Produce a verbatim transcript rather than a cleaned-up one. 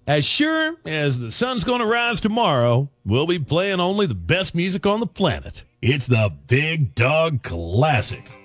As sure as the sun's going to rise tomorrow, we'll be playing only the best music on the planet. It's the Big Dog Classic.